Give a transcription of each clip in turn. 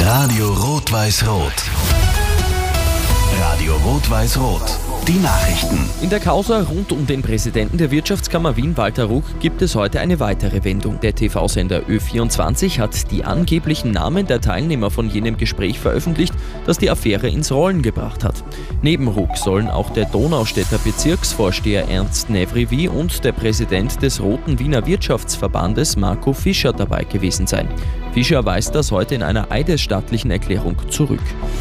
Radio Rot-Weiß-Rot. Radio Rot-Weiß-Rot. Die Nachrichten. In der Causa rund um den Präsidenten der Wirtschaftskammer Wien, Walter Ruck, gibt es heute eine weitere Wendung. Der TV-Sender Ö24 hat die angeblichen Namen der Teilnehmer von jenem Gespräch veröffentlicht, das die Affäre ins Rollen gebracht hat. Neben Ruck sollen auch der Donaustädter Bezirksvorsteher Ernst Nevrivi und der Präsident des Roten Wiener Wirtschaftsverbandes Marco Fischer dabei gewesen sein. Fischer weist das heute in einer eidesstattlichen Erklärung zurück.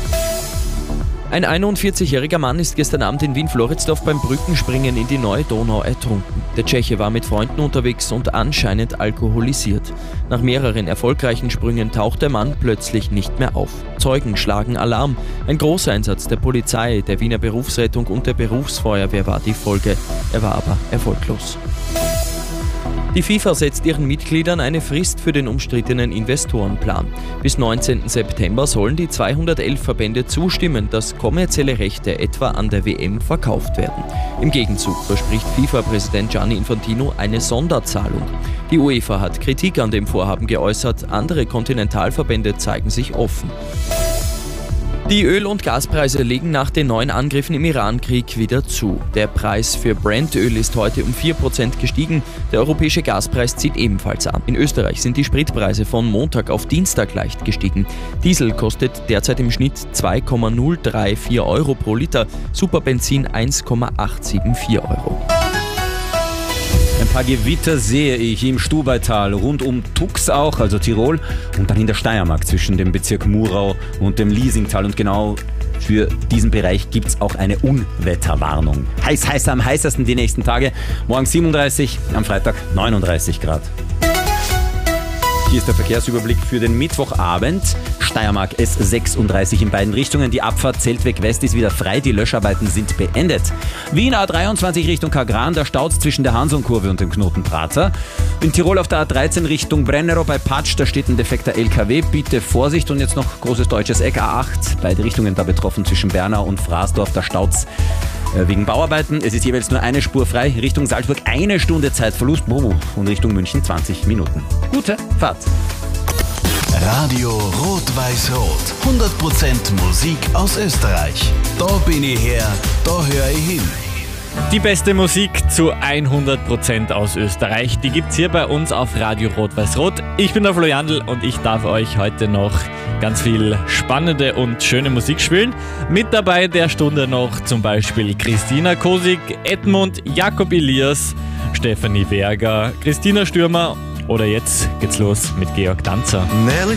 Ein 41-jähriger Mann ist gestern Abend in Wien-Floridsdorf beim Brückenspringen in die Neue Donau ertrunken. Der Tscheche war mit Freunden unterwegs und anscheinend alkoholisiert. Nach mehreren erfolgreichen Sprüngen taucht der Mann plötzlich nicht mehr auf. Zeugen schlagen Alarm. Ein Großeinsatz der Polizei, der Wiener Berufsrettung und der Berufsfeuerwehr war die Folge. Er war aber erfolglos. Die FIFA setzt ihren Mitgliedern eine Frist für den umstrittenen Investorenplan. Bis 19. September sollen die 211 Verbände zustimmen, dass kommerzielle Rechte etwa an der WM verkauft werden. Im Gegenzug verspricht FIFA-Präsident Gianni Infantino eine Sonderzahlung. Die UEFA hat Kritik an dem Vorhaben geäußert, andere Kontinentalverbände zeigen sich offen. Die Öl- und Gaspreise legen nach den neuen Angriffen im Iran-Krieg wieder zu. Der Preis für Brent-Öl ist heute um 4% gestiegen. Der europäische Gaspreis zieht ebenfalls an. In Österreich sind die Spritpreise von Montag auf Dienstag leicht gestiegen. Diesel kostet derzeit im Schnitt 2,034 Euro pro Liter, Superbenzin 1,874 Euro. Ein paar Gewitter sehe ich im Stubaital, rund um Tux auch, also Tirol, und dann in der Steiermark zwischen dem Bezirk Murau und dem Liesingtal. Und genau für diesen Bereich gibt es auch eine Unwetterwarnung. Heiß, am heißesten die nächsten Tage. Morgen 37, am Freitag 39 Grad. Hier ist der Verkehrsüberblick für den Mittwochabend. Steiermark S36 in beiden Richtungen. Die Abfahrt Zeltweg West ist wieder frei. Die Löscharbeiten sind beendet. Wien A23 Richtung Kagran. Da staut zwischen der Hansonkurve und dem Knoten Prater. In Tirol auf der A13 Richtung Brennero bei Patsch. Da steht ein defekter LKW. Bitte Vorsicht. Und jetzt noch großes deutsches Eck A8. Beide Richtungen da betroffen zwischen Bernau und Fraßdorf. Da staut's wegen Bauarbeiten. Es ist jeweils nur eine Spur frei. Richtung Salzburg 1 Stunde Zeitverlust. Und Richtung München 20 Minuten. Gute Fahrt. Radio Rot-Weiß-Rot. 100% Musik aus Österreich. Da bin ich her, da höre ich hin. Die beste Musik zu 100% aus Österreich, die gibt's hier bei uns auf Radio Rot-Weiß-Rot. Ich bin der Flo Jandl und ich darf euch heute noch ganz viel spannende und schöne Musik spielen. Mit dabei der Stunde noch zum Beispiel Christina Kosig, Edmund, Jakob Elias, Stefanie Berger, Christina Stürmer oder jetzt geht's los mit Georg Danzer.